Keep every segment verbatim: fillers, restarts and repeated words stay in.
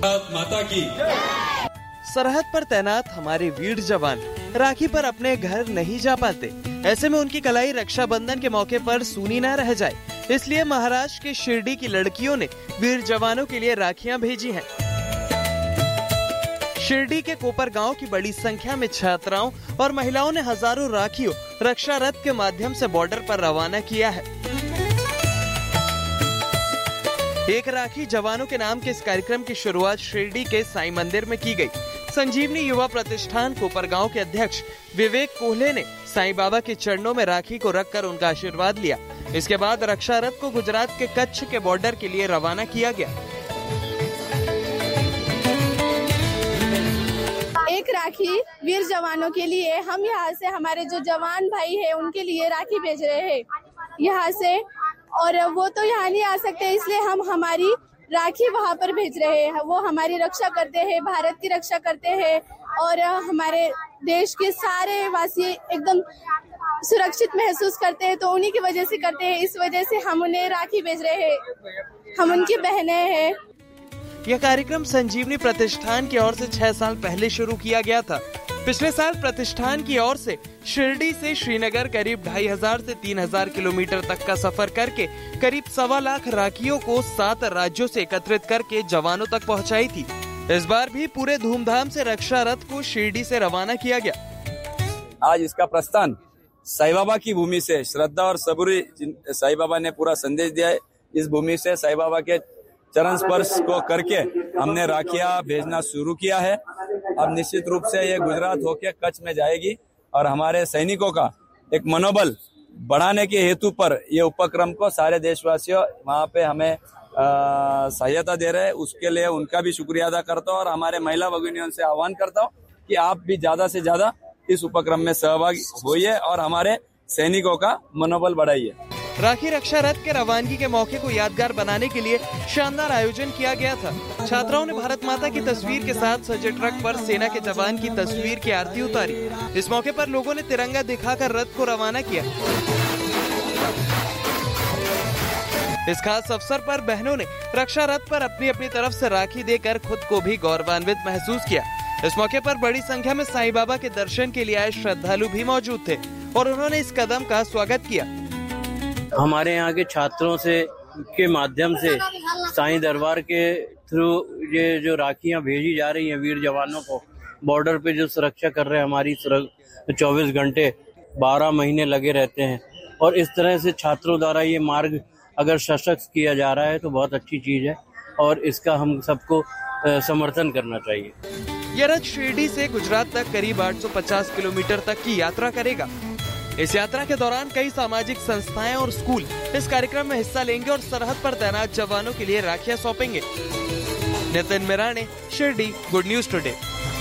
भारत माता की। सरहद पर तैनात हमारे वीर जवान राखी पर अपने घर नहीं जा पाते। ऐसे में उनकी कलाई रक्षाबंधन के मौके पर सूनी न रह जाए, इसलिए महाराष्ट्र के शिरडी की लड़कियों ने वीर जवानों के लिए राखियां भेजी हैं। शिरडी के कोपर गांव की बड़ी संख्या में छात्राओं और महिलाओं ने हजारों राखियों रक्षा रथ के माध्यम से बॉर्डर पर रवाना किया है। एक राखी जवानों के नाम के इस कार्यक्रम की शुरुआत शिरडी के साईं मंदिर में की गई। संजीवनी युवा प्रतिष्ठान कोपरगांव के अध्यक्ष विवेक कोहले ने साईं बाबा के चरणों में राखी को रखकर उनका आशीर्वाद लिया। इसके बाद रक्षा रथ को गुजरात के कच्छ के बॉर्डर के लिए रवाना किया गया। एक राखी वीर जवानों के लिए, हम यहाँ से हमारे जो जवान भाई है उनके लिए राखी भेज रहे हैं यहाँ से, और वो तो यहाँ नहीं आ सकते, इसलिए हम हमारी राखी वहाँ पर भेज रहे हैं। वो हमारी रक्षा करते हैं, भारत की रक्षा करते हैं और हमारे देश के सारे वासी एकदम सुरक्षित महसूस करते हैं, तो उन्हीं की वजह से करते हैं। इस वजह से हम उन्हें राखी भेज रहे हैं, हम उनकी बहनें हैं। यह कार्यक्रम संजीवनी प्रतिष्ठान की ओर से छह साल पहले शुरू किया गया था। पिछले साल प्रतिष्ठान की ओर से शिरडी से श्रीनगर करीब ढाई हजार से तीन हजार किलोमीटर तक का सफर करके करीब सवा लाख राखियों को सात राज्यों से एकत्रित करके जवानों तक पहुंचाई थी। इस बार भी पूरे धूमधाम से रक्षा रथ को शिरडी से रवाना किया गया। आज इसका प्रस्थान साईं बाबा की भूमि से, श्रद्धा और सबूरी साईं बाबा ने पूरा संदेश दिया है। इस भूमि से साईं बाबा के चरण स्पर्श को करके हमने राखियां भेजना शुरू किया है। अब निश्चित रूप से ये गुजरात होके कच्छ में जाएगी और हमारे सैनिकों का एक मनोबल बढ़ाने के हेतु पर ये उपक्रम को सारे देशवासियों वहाँ पे हमें सहायता दे रहे हैं, उसके लिए उनका भी शुक्रिया अदा करता हूँ और हमारे महिला भगिनियों से आह्वान करता हूँ कि आप भी ज्यादा से ज्यादा इस उपक्रम में सहभागी होइए और हमारे सैनिकों का मनोबल बढ़ाइए। राखी रक्षा रथ के रवानगी के मौके को यादगार बनाने के लिए शानदार आयोजन किया गया था। छात्राओं ने भारत माता की तस्वीर के साथ सजे ट्रक पर सेना के जवान की तस्वीर की आरती उतारी। इस मौके पर लोगों ने तिरंगा दिखाकर रथ को रवाना किया। इस खास अवसर पर बहनों ने रक्षा रथ पर अपनी अपनी तरफ से राखी देकर खुद को भी गौरवान्वित महसूस किया। इस मौके पर बड़ी संख्या में साईं बाबा के दर्शन के लिए आए श्रद्धालु भी मौजूद थे और उन्होंने इस कदम का स्वागत किया। हमारे यहाँ के छात्रों से के माध्यम से साईं दरबार के थ्रू ये जो राखियां भेजी जा रही हैं वीर जवानों को, बॉर्डर पे जो सुरक्षा कर रहे हैं, हमारी चौबीस घंटे बारह महीने लगे रहते हैं और इस तरह से छात्रों द्वारा ये मार्ग अगर सशक्त किया जा रहा है तो बहुत अच्छी चीज है और इसका हम सबको समर्थन करना चाहिए। यह रथ शिरडी से गुजरात तक करीब आठ सौ पचास किलोमीटर तक की यात्रा करेगा। इस यात्रा के दौरान कई सामाजिक संस्थाएं और स्कूल इस कार्यक्रम में हिस्सा लेंगे और सरहद पर तैनात जवानों के लिए राखियां सौंपेंगे। Nitin मिराने, Shirdi, good news today.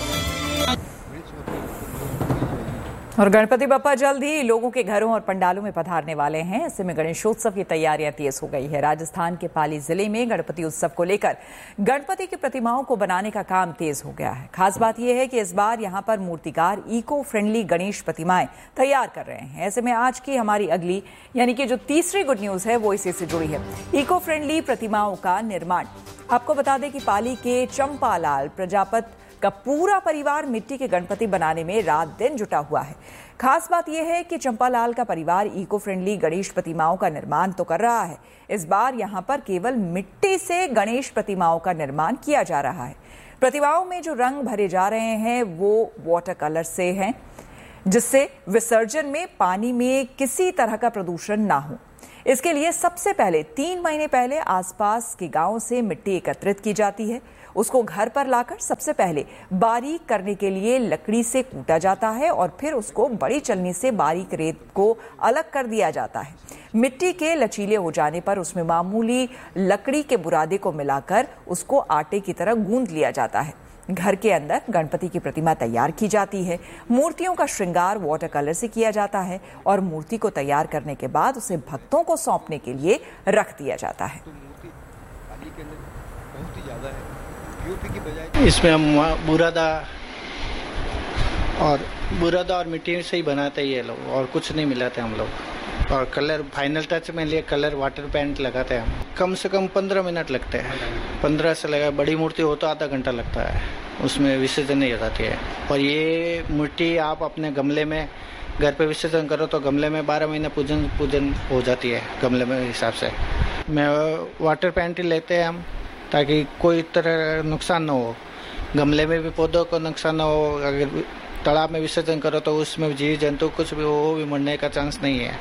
और गणपति बप्पा जल्द ही लोगों के घरों और पंडालों में पधारने वाले हैं। ऐसे में गणेशोत्सव की तैयारियां तेज हो गई है। राजस्थान के पाली जिले में गणपति उत्सव को लेकर गणपति की प्रतिमाओं को बनाने का काम तेज हो गया है। खास बात यह है कि इस बार यहां पर मूर्तिकार इको फ्रेंडली गणेश प्रतिमाएं तैयार कर रहे हैं। ऐसे में आज की हमारी अगली यानी कि जो तीसरी गुड न्यूज है वो इसी से जुड़ी है। इको फ्रेंडली प्रतिमाओं का निर्माण। आपको बता दें कि पाली के चंपालाल प्रजापत का पूरा परिवार मिट्टी के गणपति बनाने में रात दिन जुटा हुआ है। खास बात यह है कि चंपालाल का परिवार इको फ्रेंडली गणेश प्रतिमाओं का निर्माण तो कर रहा है, इस बार यहां पर केवल मिट्टी से गणेश प्रतिमाओं का निर्माण किया जा रहा है। प्रतिमाओं में जो रंग भरे जा रहे हैं वो वाटर कलर से हैं, जिससे विसर्जन में पानी में किसी तरह का प्रदूषण ना हो। इसके लिए सबसे पहले तीन महीने पहले आसपास के गांव से मिट्टी एकत्रित की जाती है। उसको घर पर लाकर सबसे पहले बारीक करने के लिए लकड़ी से कूटा जाता है और फिर उसको बड़ी चलनी से बारीक रेत को अलग कर दिया जाता है। मिट्टी के लचीले हो जाने पर उसमें मामूली लकड़ी के बुरादे को मिलाकर उसको आटे की तरह गूंद लिया जाता है। घर के अंदर गणपति की प्रतिमा तैयार की जाती है। मूर्तियों का श्रृंगार वाटर कलर से किया जाता है और मूर्ति को तैयार करने के बाद उसे भक्तों को सौंपने के लिए रख दिया जाता है। इसमें हम बुरादा और बुरादा और मिट्टी से ही बनाते हैं ये लोग, और कुछ नहीं मिलाते हम लोग। और कलर फाइनल टच में लिए कलर वाटर पेंट लगाते हैं हम। कम से कम पंद्रह मिनट लगते हैं, पंद्रह से लगा। बड़ी मूर्ति हो तो आधा घंटा लगता है, उसमें विसर्जन नहीं हो जाती है। और ये मूर्ति आप अपने गमले में घर पे विसर्जन करो तो गमले में बारह महीने पूजन पूजन हो जाती है गमले में हिसाब से। मैं वाटर पेंट ही लेते हैं हम, ताकि कोई तरह नुकसान ना हो, गमले में भी पौधों को नुकसान ना हो। अगर तालाब में विसर्जन करो तो उसमें जीव जंतु कुछ भी हो भी मरने का चांस नहीं है।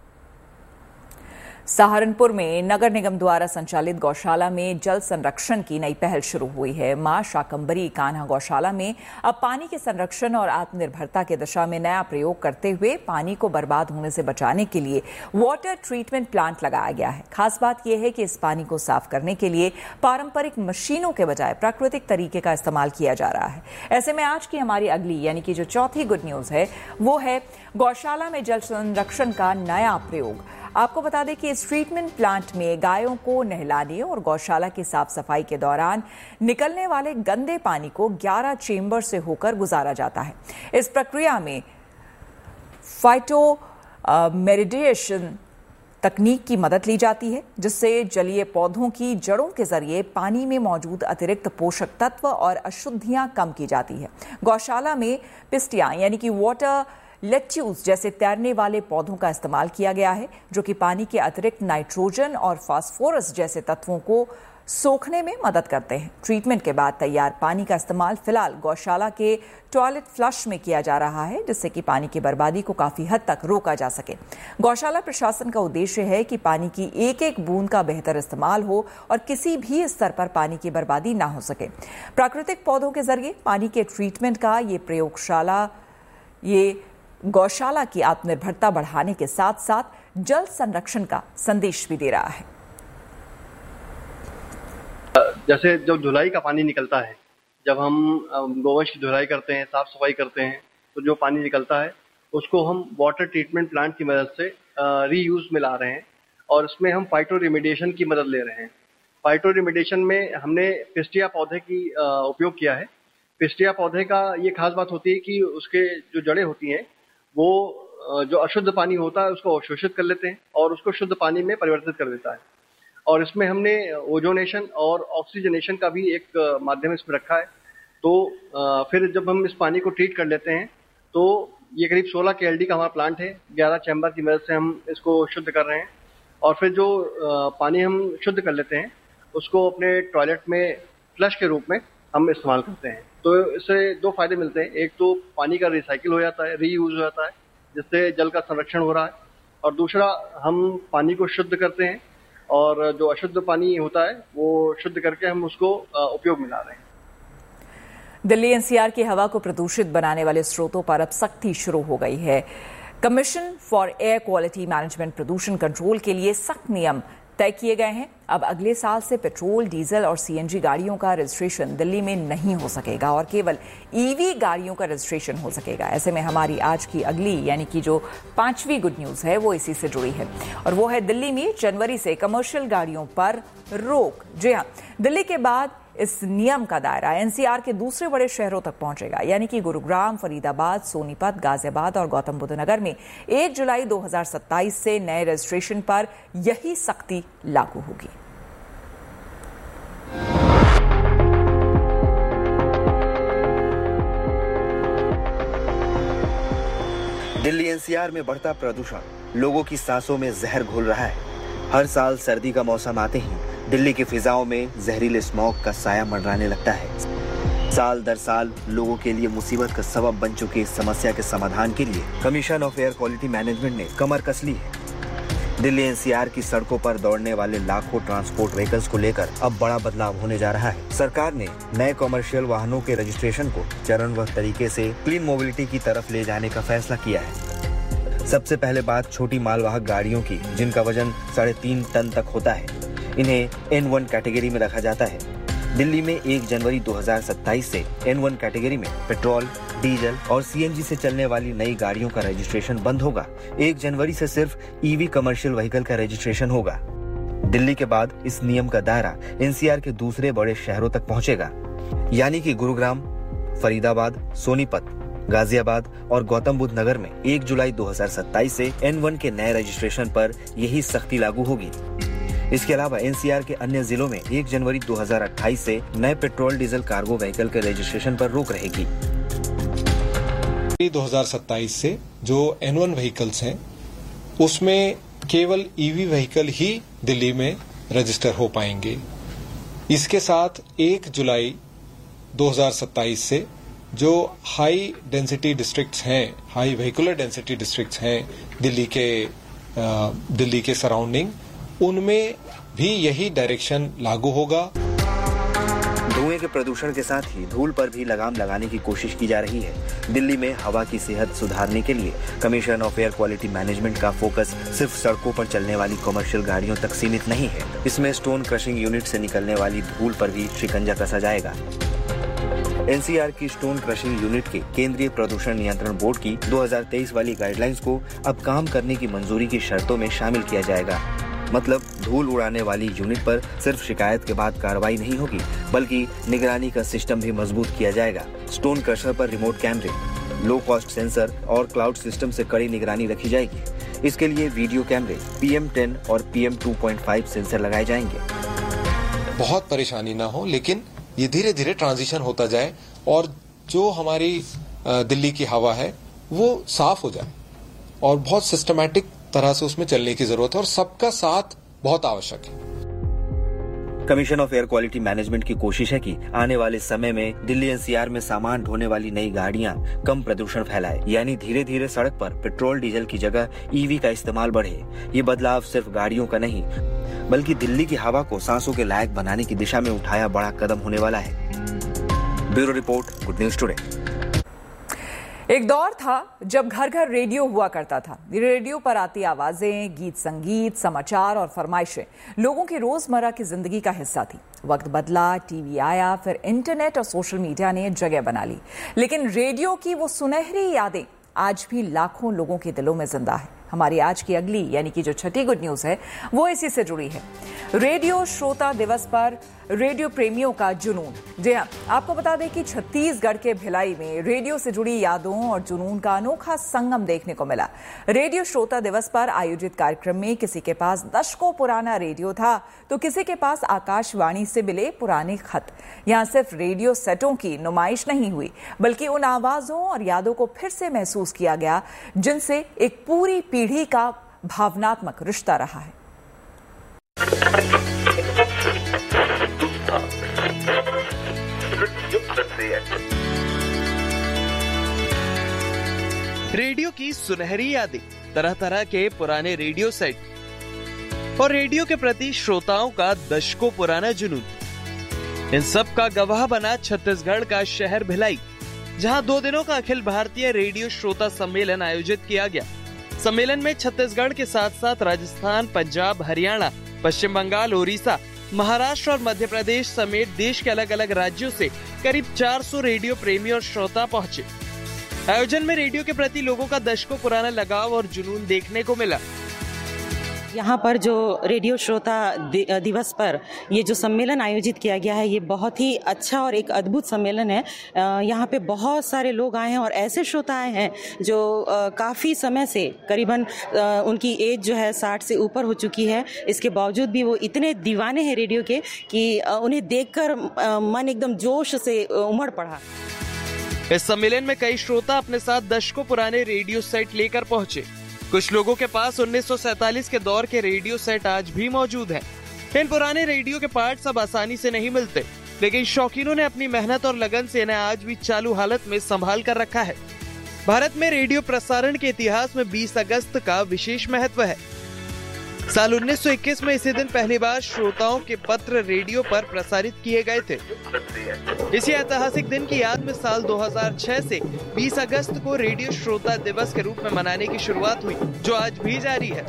सहारनपुर में नगर निगम द्वारा संचालित गौशाला में जल संरक्षण की नई पहल शुरू हुई है। मां शाकंभरी कान्हा गौशाला में अब पानी के संरक्षण और आत्मनिर्भरता की दिशा में नया प्रयोग करते हुए पानी को बर्बाद होने से बचाने के लिए वाटर ट्रीटमेंट प्लांट लगाया गया है। खास बात यह है कि इस पानी को साफ करने के लिए पारंपरिक मशीनों के बजाय प्राकृतिक तरीके का इस्तेमाल किया जा रहा है। ऐसे में आज की हमारी अगली यानी कि जो चौथी गुड न्यूज है वो है गौशाला में जल संरक्षण का नया प्रयोग। आपको बता दें कि इस ट्रीटमेंट प्लांट में गायों को नहलाने और गौशाला की साफ सफाई के दौरान निकलने वाले गंदे पानी को ग्यारह चेंबर से होकर गुजारा जाता है। इस प्रक्रिया में फाइटो मेरिडिएशन तकनीक की मदद ली जाती है, जिससे जलीय पौधों की जड़ों के जरिए पानी में मौजूद अतिरिक्त पोषक तत्व और अशुद्धियां कम की जाती है। गौशाला में पिस्टियां यानी कि वाटर लेट्यूस जैसे तैरने वाले पौधों का इस्तेमाल किया गया है, जो कि पानी के अतिरिक्त नाइट्रोजन और फास्फोरस जैसे तत्वों को सोखने में मदद करते हैं। ट्रीटमेंट के बाद तैयार पानी का इस्तेमाल फिलहाल गौशाला के टॉयलेट फ्लश में किया जा रहा है, जिससे कि पानी की बर्बादी को काफी हद तक रोका जा सके। गौशाला प्रशासन का उद्देश्य है कि पानी की एक एक बूंद का बेहतर इस्तेमाल हो और किसी भी स्तर पर पानी की बर्बादी ना हो सके। प्राकृतिक पौधों के जरिए पानी के ट्रीटमेंट का ये प्रयोगशाला ये गौशाला की आत्मनिर्भरता बढ़ाने के साथ साथ जल संरक्षण का संदेश भी दे रहा है। जैसे जब धुलाई का पानी निकलता है, जब हम गोवंश की धुलाई करते हैं, साफ सफाई करते हैं, तो जो पानी निकलता है उसको हम वाटर ट्रीटमेंट प्लांट की मदद से रीयूज में ला रहे हैं और इसमें हम फाइटो रिमेडिएशन की मदद ले रहे हैं। फाइटो रिमेडिएशन में हमने पिस्टिया पौधे की उपयोग किया है। पिस्टिया पौधे का ये खास बात होती है कि उसके जो जड़ें होती हैं वो जो अशुद्ध पानी होता है उसको अवशोषित कर लेते हैं और उसको शुद्ध पानी में परिवर्तित कर देता है। और इसमें हमने ओजोनेशन और ऑक्सीजनेशन का भी एक माध्यम इसमें रखा है। तो फिर जब हम इस पानी को ट्रीट कर लेते हैं तो ये करीब सोलह के एल डी का हमारा प्लांट है, ग्यारह चैम्बर की मदद से हम इसको शुद्ध कर रहे हैं। और फिर जो पानी हम शुद्ध कर लेते हैं उसको अपने टॉयलेट में फ्लश के रूप में हम इस्तेमाल करते हैं। तो इससे दो फायदे मिलते हैं, एक तो पानी का रिसाइकिल हो जाता है, रीयूज हो जाता है, जिससे जल का संरक्षण हो रहा है, और दूसरा हम पानी को शुद्ध करते हैं और जो अशुद्ध पानी होता है वो शुद्ध करके हम उसको उपयोग में ला रहे हैं। दिल्ली एनसीआर की हवा को प्रदूषित बनाने वाले स्रोतों पर अब सख्ती शुरू हो गई है। Commission for air quality management प्रदूषण कंट्रोल के लिए सख्त नियम तय किए गए हैं। अब अगले साल से पेट्रोल, डीजल और सीएनजी गाड़ियों का रजिस्ट्रेशन दिल्ली में नहीं हो सकेगा और केवल ईवी गाड़ियों का रजिस्ट्रेशन हो सकेगा। ऐसे में हमारी आज की अगली यानी कि जो पांचवी गुड न्यूज है वो इसी से जुड़ी है और वो है दिल्ली में जनवरी से कमर्शियल गाड़ियों पर रोक। जी हाँ, दिल्ली के बाद इस नियम का दायरा एनसीआर के दूसरे बड़े शहरों तक पहुंचेगा, यानी कि गुरुग्राम, फरीदाबाद, सोनीपत, गाजियाबाद और गौतम बुद्ध नगर में एक जुलाई दो हज़ार सत्ताईस से नए रजिस्ट्रेशन पर यही सख्ती लागू होगी। दिल्ली एनसीआर में बढ़ता प्रदूषण लोगों की सांसों में जहर घोल रहा है। हर साल सर्दी का मौसम आते ही दिल्ली की फिजाओं में जहरीले स्मॉग का साया मंडराने लगता है। साल दर साल लोगों के लिए मुसीबत का सबब बन चुकी इस समस्या के समाधान के लिए commission of air quality management ने कमर कस ली है। दिल्ली एनसीआर की सड़कों पर दौड़ने वाले लाखों ट्रांसपोर्ट व्हीकल्स को लेकर अब बड़ा बदलाव होने जा रहा है। सरकार ने नए कमर्शियल वाहनों के रजिस्ट्रेशन को चरणबद्ध तरीके से क्लीन मोबिलिटी की तरफ ले जाने का फैसला किया है। सबसे पहले बात छोटी मालवाहक गाड़ियों की, जिनका वजन साढ़े तीन टन तक होता है। इन्हें एन वन कैटेगरी में रखा जाता है। दिल्ली में एक जनवरी दो हज़ार सत्ताईस से एन वन कैटेगरी में पेट्रोल, डीजल और सीएनजी से चलने वाली नई गाड़ियों का रजिस्ट्रेशन बंद होगा। एक जनवरी से सिर्फ ईवी कमर्शियल व्हीकल का रजिस्ट्रेशन होगा। दिल्ली के बाद इस नियम का दायरा एनसीआर के दूसरे बड़े शहरों तक पहुंचेगा, यानी कि गुरुग्राम, फरीदाबाद, सोनीपत, गाजियाबाद और गौतम बुद्ध नगर में एक जुलाई दो हज़ार सत्ताईस से एन वन के नए रजिस्ट्रेशन पर यही सख्ती लागू होगी। इसके अलावा एनसीआर के अन्य जिलों में एक जनवरी दो हज़ार अट्ठाईस से नए पेट्रोल डीजल कार्गो व्हीकल के रजिस्ट्रेशन पर रोक रहेगी। दो हज़ार सत्ताईस से जो एन वन व्हीकल्स हैं उसमें केवल ईवी व्हीकल ही दिल्ली में रजिस्टर हो पाएंगे। इसके साथ एक जुलाई दो हज़ार सत्ताईस से जो हाई डेंसिटी डिस्ट्रिक्ट्स हैं, हाई व्हीकुलर डेंसिटी डिस्ट्रिक्ट्स हैं दिल्ली के आ, दिल्ली के सराउंडिंग, उनमें भी यही डायरेक्शन लागू होगा। धुएं के प्रदूषण के साथ ही धूल पर भी लगाम लगाने की कोशिश की जा रही है। दिल्ली में हवा की सेहत सुधारने के लिए commission of air quality management का फोकस सिर्फ सड़कों पर चलने वाली कमर्शियल गाड़ियों तक सीमित नहीं है। इसमें स्टोन क्रशिंग यूनिट से निकलने वाली धूल पर भी शिकंजा कसा जाएगा। एनसीआर की स्टोन क्रशिंग यूनिट के केंद्रीय प्रदूषण नियंत्रण बोर्ड की दो हज़ार तेईस वाली गाइडलाइंस को अब काम करने की मंजूरी की शर्तों में शामिल किया जाएगा। मतलब धूल उड़ाने वाली यूनिट पर सिर्फ शिकायत के बाद कार्रवाई नहीं होगी, बल्कि निगरानी का सिस्टम भी मजबूत किया जाएगा। स्टोन क्रशर पर रिमोट कैमरे, लो कॉस्ट सेंसर और क्लाउड सिस्टम से कड़ी निगरानी रखी जाएगी। इसके लिए वीडियो कैमरे, पी एम टेन और P M two point five sensor लगाए जाएंगे। बहुत परेशानी ना हो, लेकिन ये धीरे धीरे ट्रांजिशन होता जाए और जो हमारी दिल्ली की हवा है वो साफ हो जाए और बहुत सिस्टमैटिक तरह से उसमें चलने की जरूरत है और सबका साथ बहुत आवश्यक है। Commission of air quality management की कोशिश है कि आने वाले समय में दिल्ली एनसीआर में सामान ढोने वाली नई गाड़ियां कम प्रदूषण फैलाए, यानी धीरे धीरे सड़क पर पेट्रोल डीजल की जगह ईवी का इस्तेमाल बढ़े। ये बदलाव सिर्फ गाड़ियों का नहीं, बल्कि दिल्ली की हवा को सांसों के लायक बनाने की दिशा में उठाया बड़ा कदम होने वाला है। Bureau report, good news today. एक दौर था जब घर घर रेडियो हुआ करता था। रेडियो पर आती आवाजें, गीत संगीत, समाचार और फरमाइशें लोगों की रोजमर्रा की जिंदगी का हिस्सा थी। वक्त बदला, टीवी आया, फिर इंटरनेट और सोशल मीडिया ने जगह बना ली, लेकिन रेडियो की वो सुनहरी यादें आज भी लाखों लोगों के दिलों में जिंदा है। हमारी आज की अगली यानी कि जो छठी गुड न्यूज है वो इसी से जुड़ी है। रेडियो श्रोता दिवस पर रेडियो प्रेमियों का जुनून। जी हाँ, आपको बता दें कि छत्तीसगढ़ के भिलाई में रेडियो से जुड़ी यादों और जुनून का अनोखा संगम देखने को मिला। रेडियो श्रोता दिवस पर आयोजित कार्यक्रम में किसी के पास दशकों पुराना रेडियो था तो किसी के पास आकाशवाणी से मिले पुराने खत। यहाँ सिर्फ रेडियो सेटों की नुमाइश नहीं हुई, बल्कि उन आवाजों और यादों को फिर से महसूस किया गया जिनसे एक पूरी पीढ़ी का भावनात्मक रिश्ता रहा है। रेडियो की सुनहरी यादें, तरह तरह के पुराने रेडियो सेट और रेडियो के प्रति श्रोताओं का दशकों पुराना जुनून, इन सब का गवाह बना छत्तीसगढ़ का शहर भिलाई, जहां दो दिनों का अखिल भारतीय रेडियो श्रोता सम्मेलन आयोजित किया गया। सम्मेलन में छत्तीसगढ़ के साथ साथ राजस्थान, पंजाब, हरियाणा, पश्चिम बंगाल, ओडिशा, महाराष्ट्र और मध्य प्रदेश समेत देश के अलग अलग राज्यों से करीब चार सौ रेडियो प्रेमी और श्रोता पहुंचे। आयोजन में रेडियो के प्रति लोगों का दशकों पुराना लगाव और जुनून देखने को मिला। यहाँ पर जो रेडियो श्रोता दिवस पर ये जो सम्मेलन आयोजित किया गया है, ये बहुत ही अच्छा और एक अद्भुत सम्मेलन है। यहाँ पे बहुत सारे लोग आए हैं और ऐसे श्रोता आए हैं जो काफ़ी समय से, करीबन उनकी एज जो है साठ से ऊपर हो चुकी है, इसके बावजूद भी वो इतने दीवाने हैं रेडियो के कि उन्हें देखकर मन एकदम जोश से उमड़ पड़ा। इस सम्मेलन में कई श्रोता अपने साथ दशकों पुराने रेडियो सेट लेकर पहुंचे। कुछ लोगों के पास उन्नीस सौ सैंतालीस के दौर के रेडियो सेट आज भी मौजूद हैं। इन पुराने रेडियो के पार्ट्स अब आसानी से नहीं मिलते, लेकिन शौकीनों ने अपनी मेहनत और लगन से इन्हें आज भी चालू हालत में संभाल कर रखा है। भारत में रेडियो प्रसारण के इतिहास में बीस अगस्त का विशेष महत्व है। साल उन्नीस सौ इक्कीस में इसी दिन पहली बार श्रोताओं के पत्र रेडियो पर प्रसारित किए गए थे। इसी ऐतिहासिक दिन की याद में साल दो हज़ार छह से बीस अगस्त को रेडियो श्रोता दिवस के रूप में मनाने की शुरुआत हुई, जो आज भी जारी है।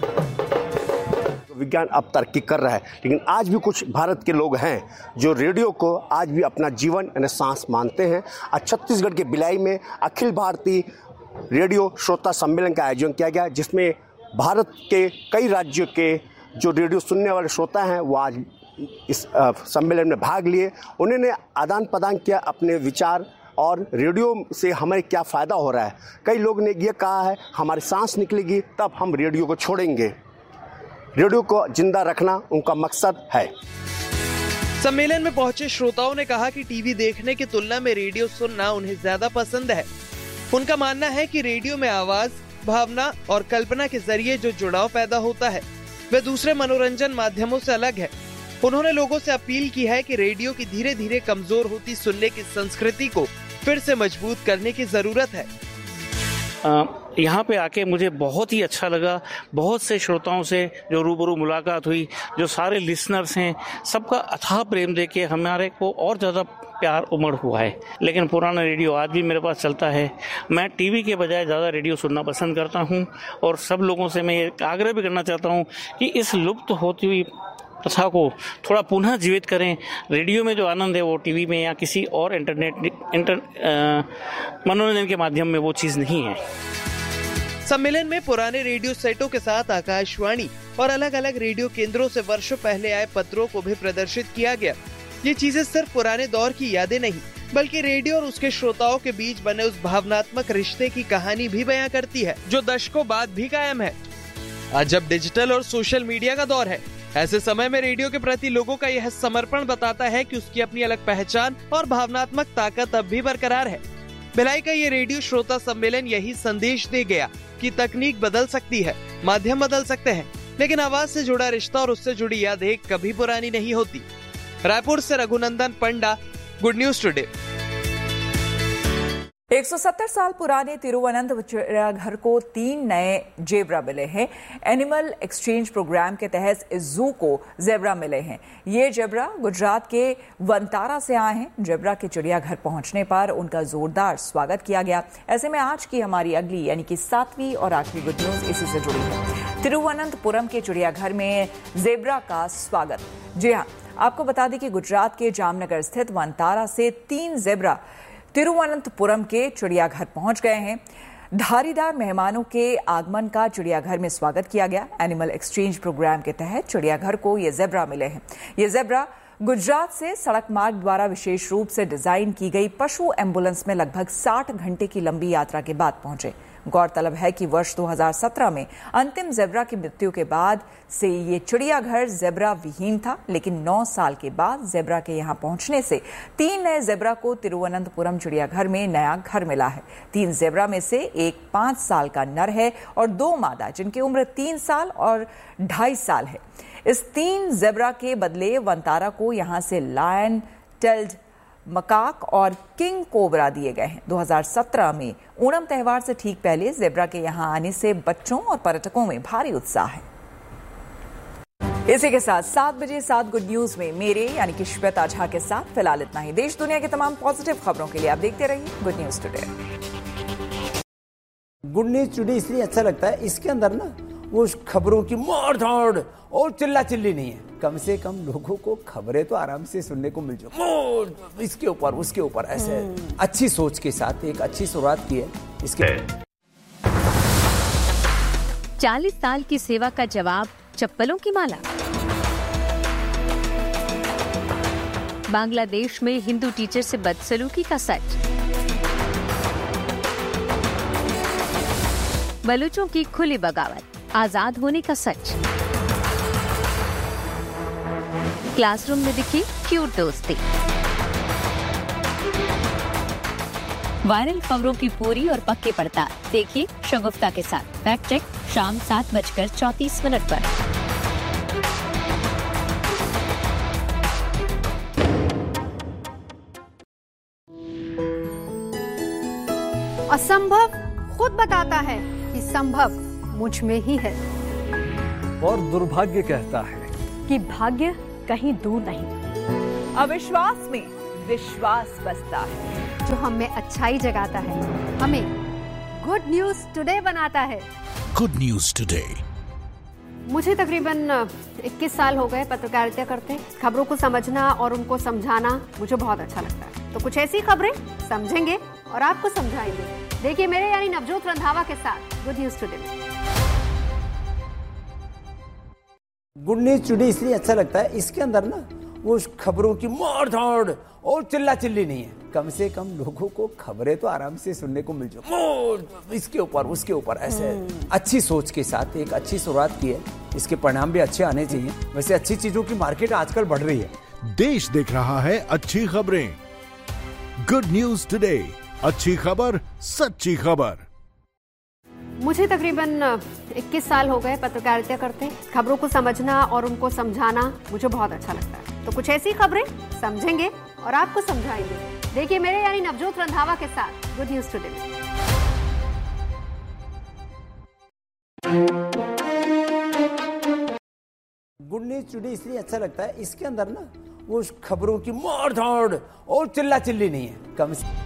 विज्ञान अब तरक्की कर रहा है, लेकिन आज भी कुछ भारत के लोग हैं जो रेडियो को आज भी अपना जीवन यानी सांस मानते हैं। आज छत्तीसगढ़ के भिलाई में अखिल भारतीय रेडियो श्रोता सम्मेलन का आयोजन किया गया, जिसमें भारत के कई राज्यों के जो रेडियो सुनने वाले श्रोता हैं वो आज इस सम्मेलन में भाग लिए। उन्होंने आदान प्रदान किया, अपने विचार और रेडियो से हमें क्या फ़ायदा हो रहा है। कई लोग ने ये कहा है हमारी सांस निकलेगी तब हम रेडियो को छोड़ेंगे। रेडियो को जिंदा रखना उनका मकसद है। सम्मेलन में पहुंचे श्रोताओं ने कहा कि टीवी देखने की तुलना में रेडियो सुनना उन्हें ज्यादा पसंद है। उनका मानना है कि रेडियो में आवाज, भावना और कल्पना के जरिए जो जुड़ाव पैदा होता है वह दूसरे मनोरंजन माध्यमों से अलग है। उन्होंने लोगों से अपील की है कि रेडियो की धीरे धीरे कमजोर होती सुनने की संस्कृति को फिर से मजबूत करने की जरूरत है। यहाँ पे आके मुझे बहुत ही अच्छा लगा। बहुत से श्रोताओं से जो रूबरू मुलाकात हुई, जो सारे लिसनर्स हैं, सबका अथाह प्रेम देके हमारे को और ज़्यादा प्यार उमड़ हुआ है। लेकिन पुराना रेडियो आज भी मेरे पास चलता है। मैं टीवी के बजाय ज़्यादा रेडियो सुनना पसंद करता हूँ और सब लोगों से मैं ये आग्रह भी करना चाहता हूँ कि इस लुप्त होती हुई प्रथा को थोड़ा पुनः जीवित करें। रेडियो में जो आनंद है वो टीवी में या किसी और इंटरनेट इंटर मनोरंजन के माध्यम में वो चीज़ नहीं है। सम्मेलन में पुराने रेडियो सेटों के साथ आकाशवाणी और अलग अलग रेडियो केंद्रों से वर्षों पहले आए पत्रों को भी प्रदर्शित किया गया। ये चीजें सिर्फ पुराने दौर की यादें नहीं, बल्कि रेडियो और उसके श्रोताओं के बीच बने उस भावनात्मक रिश्ते की कहानी भी बयां करती है जो दशकों बाद भी कायम है। आज जब डिजिटल और सोशल मीडिया का दौर है, ऐसे समय में रेडियो के प्रति लोगों का यह समर्पण बताता है कि उसकी अपनी अलग पहचान और भावनात्मक ताकत अब भी बरकरार है। भिलाई का ये रेडियो श्रोता सम्मेलन यही संदेश दे गया कि तकनीक बदल सकती है, माध्यम बदल सकते हैं, लेकिन आवाज से जुड़ा रिश्ता और उससे जुड़ी यादें कभी पुरानी नहीं होती। रायपुर से रघुनंदन पंडा, गुड न्यूज टुडे। एक सौ सत्तर साल पुराने तिरुवनंत चिड़ियाघर को तीन नए जेब्रा मिले हैं। एनिमल एक्सचेंज प्रोग्राम के तहत इस जू को जेब्रा मिले हैं। ये जेब्रा गुजरात के वंतारा से आए हैं। जेब्रा के चिड़ियाघर पहुंचने पर उनका जोरदार स्वागत किया गया। ऐसे में आज की हमारी अगली यानी कि सातवीं और आखिरी गुड न्यूज इसी से जुड़ी है। तिरुवनंतपुरम के चिड़ियाघर में जेब्रा का स्वागत। जी हाँ, आपको बता दें कि गुजरात के जामनगर स्थित वंतारा से तीन जेब्रा तिरुवनंतपुरम के चिड़ियाघर पहुंच गए हैं। धारीदार मेहमानों के आगमन का चिड़ियाघर में स्वागत किया गया। एनिमल एक्सचेंज प्रोग्राम के तहत चिड़ियाघर को ये जेब्रा मिले हैं। ये जेब्रा गुजरात से सड़क मार्ग द्वारा विशेष रूप से डिजाइन की गई पशु एम्बुलेंस में लगभग साठ घंटे की लंबी यात्रा के बाद पहुंचे। गौरतलब है कि वर्ष दो हज़ार सत्रह में अंतिम जेब्रा की मृत्यु के बाद से ये चिड़ियाघर जेब्रा विहीन था, लेकिन नौ साल के बाद जेब्रा के यहां पहुंचने से तीन नए जेब्रा को तिरुवनंतपुरम चिड़ियाघर में नया घर मिला है। तीन जेब्रा में से एक पांच साल का नर है और दो मादा जिनकी उम्र तीन साल और ढाई साल है। इस तीन जेब्रा के बदले वंतारा को यहां से लायन, टेल्ड, मकाक और किंग कोबरा दिए गए हैं। दो हज़ार सत्रह में ओणम त्योहार से ठीक पहले जेब्रा के यहां आने से बच्चों और पर्यटकों में भारी उत्साह है। इसी के साथ सात बजे सात गुड न्यूज में मेरे यानी कि श्वेता झा के साथ फिलहाल इतना ही। देश दुनिया की तमाम पॉजिटिव खबरों के लिए आप देखते रहिए good news today. Good news today इसलिए अच्छा लगता है, इसके अंदर ना वो खबरों की मार धाड़ और चिल्ला चिल्ली नहीं है। कम से कम लोगों को खबरें तो आराम से सुनने को मिल जाए, इसके ऊपर उसके ऊपर ऐसे अच्छी सोच के साथ एक अच्छी शुरुआत की है इसके। चालीस साल की सेवा का जवाब चप्पलों की माला। बांग्लादेश में हिंदू टीचर से बदसलूकी का सच। बलूचों की खुली बगावत, आजाद होने का सच। क्लासरूम में दिखी क्यूट दोस्ती। वायरल खबरों की पूरी और पक्की पड़ताल देखिए शगुफ्ता के साथ। फैक्ट चेक शाम सात बजकर चौतीस मिनट पर। असंभव खुद बताता है कि संभव मुझ में ही है, और दुर्भाग्य कहता है कि भाग्य कहीं दूर नहीं। अविश्वास में विश्वास बसता है, जो हमें अच्छाई जगाता है, हमें गुड न्यूज टुडे बनाता है। Good news today. मुझे तकरीबन इक्कीस साल हो गए पत्रकारिता करते। खबरों को समझना और उनको समझाना मुझे बहुत अच्छा लगता है। तो कुछ ऐसी खबरें समझेंगे और आपको समझाएंगे। देखिए मेरे यानी नवजोत रंधावा के साथ गुड न्यूज टुडे में। गुड न्यूज टुडे इसलिए अच्छा लगता है, इसके अंदर ना वो खबरों की मार धाड़ और चिल्ला चिल्ली नहीं है। कम से कम लोगों को खबरें तो आराम से सुनने को मिल जाए, इसके ऊपर उसके ऊपर ऐसे अच्छी सोच के साथ एक अच्छी शुरुआत की है, इसके परिणाम भी अच्छे आने चाहिए। वैसे अच्छी चीजों की मार्केट आजकल बढ़ रही है। देश देख रहा है अच्छी खबरें। गुड न्यूज टुडे, अच्छी खबर सच्ची खबर। मुझे तकरीबन इक्कीस साल हो गए पत्रकारिता करते। खबरों को समझना और उनको समझाना मुझे बहुत अच्छा लगता है। तो कुछ ऐसी खबरें समझेंगे और आपको समझाएंगे। देखिए मेरे यानी नवजोत रंधावा के साथ good news today. Good news today इसलिए अच्छा लगता है, इसके अंदर ना वो खबरों की मार धाड़ और चिल्ला चिल्ली नहीं है। कम से